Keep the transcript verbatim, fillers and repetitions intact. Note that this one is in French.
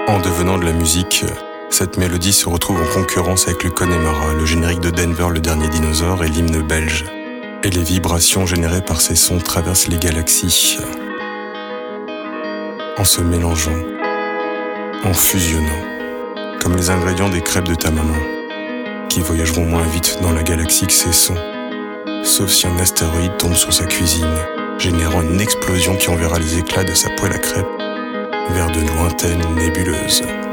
En devenant de la musique, cette mélodie se retrouve en concurrence avec le Connemara, le générique de Denver, le dernier dinosaure et l'hymne belge. Et les vibrations générées par ces sons traversent les galaxies en se mélangeant, en fusionnant, comme les ingrédients des crêpes de ta maman, qui voyageront moins vite dans la galaxie que ces sons, sauf si un astéroïde tombe sur sa cuisine, générant une explosion qui enverra les éclats de sa poêle à crêpes vers de lointaines nébuleuses.